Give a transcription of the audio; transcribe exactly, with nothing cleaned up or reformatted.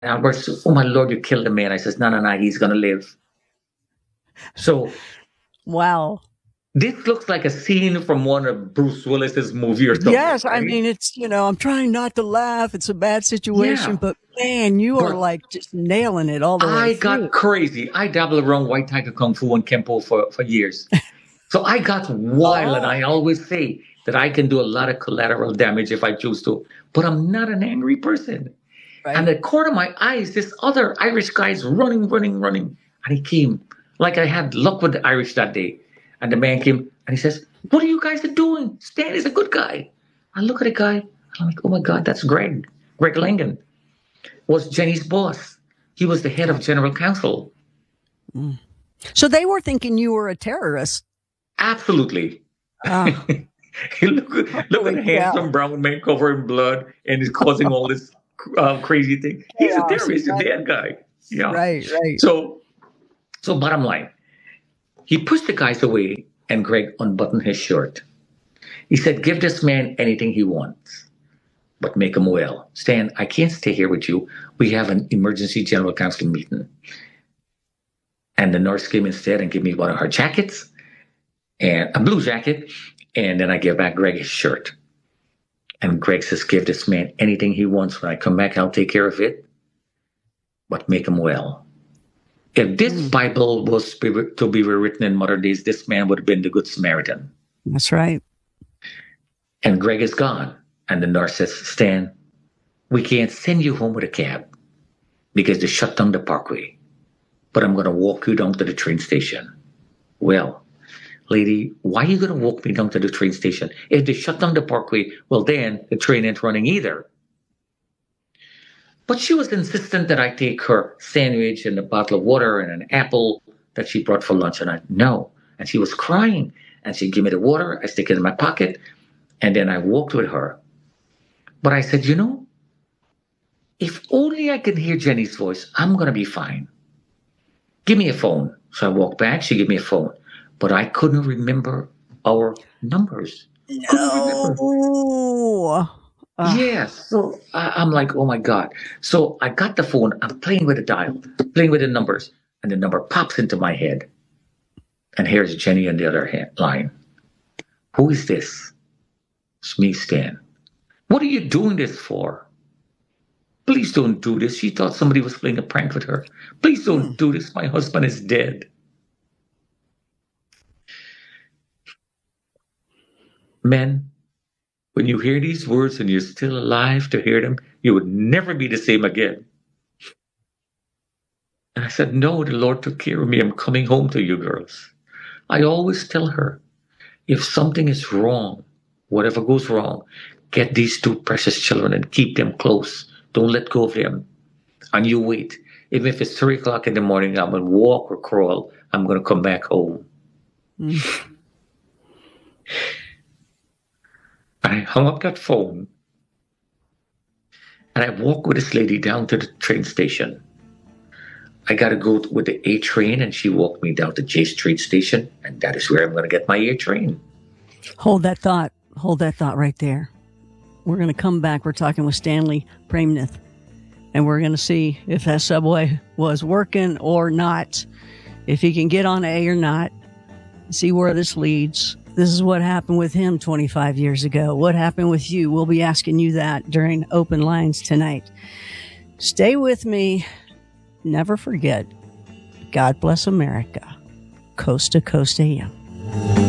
Albert says, "Oh my Lord, you killed the man." I says, "No, no, no, he's gonna live." So Wow. this looks like a scene from one of Bruce Willis's movie or something, Yes, I right? mean, it's, you know, I'm trying not to laugh. It's a bad situation, Yeah. but man, you are But like just nailing it all the way I through. got crazy. I dabbled around White Tiger Kung Fu and Kempo for, for years. So I got wild, and Oh, I always say that I can do a lot of collateral damage if I choose to, but I'm not an angry person. And right. the corner of my eyes, this other Irish guy is running, running, running. And he came, like I had luck with the Irish that day. And the man came and he says, "What are you guys doing? Stan is a good guy." I look at the guy, I'm like, "Oh my God, that's Greg. Greg Langan was Jenny's boss. He was the head of general counsel." Mm. So they were thinking you were a terrorist. Absolutely. Oh, look, look at holy the cow. handsome brown man covered in blood and is causing all this uh, crazy thing. He's a Chaos. terrorist, a Right, bad guy. Yeah. right, right. So, so bottom line, he pushed the guys away and Greg unbuttoned his shirt. He said, "Give this man anything he wants, but make him well. Stan, I can't stay here with you. We have an emergency general council meeting." And the nurse came instead and gave me one of her jackets and a blue jacket. And then I gave back Greg his shirt. And Greg says, "Give this man anything he wants. When I come back, I'll take care of it, but make him well." If this Mm, Bible was to be rewritten in modern days, this man would have been the Good Samaritan. that's right. And Greg is gone. And the nurse says, "Stan, we can't send you home with a cab because they shut down the parkway, but I'm going to walk you down to the train station." Well, lady, why are you going to walk me down to the train station? If they shut down the parkway, well, then the train ain't running either. But she was insistent that I take her sandwich and a bottle of water and an apple that she brought for lunch. And I, no. And she was crying. And she gave me the water. I stick it in my pocket. And then I walked with her. But I said, you know, if only I can hear Jenny's voice, I'm going to be fine. Give me a phone. So I walked back. She gave me a phone. But I couldn't remember our numbers. Couldn't remember. No. Ah, Yes. So I, I'm like, oh my God. So I got the phone. I'm playing with the dial, playing with the numbers, and the number pops into my head. And here's Jenny on the other hand, line. "Who is this?" "It's me, Stan." "What are you doing this for?" "Please don't do this." She thought somebody was playing a prank with her. "Please don't mm. do this. My husband is dead." Men, when you hear these words and you're still alive to hear them, you would never be the same again. And I said, "No, the Lord took care of me. I'm coming home to you girls." I always tell her, if something is wrong, whatever goes wrong, get these two precious children and keep them close. Don't let go of them. And you wait. Even if it's three o'clock in the morning, I'm going to walk or crawl. I'm going to come back home. Mm. And I hung up that phone. And I walked with this lady down to the train station. I got to go with the A train, and she walked me down to J Street Station. And that is where I'm going to get my A train. Hold that thought. Hold that thought right there. We're going to come back. We're talking with Stanley Praimnath, and we're going to see if that subway was working or not, if he can get on A or not, see where this leads. This is what happened with him twenty-five years ago. What happened with you? We'll be asking you that during Open Lines tonight. Stay with me. Never forget, God bless America. Coast to Coast A M.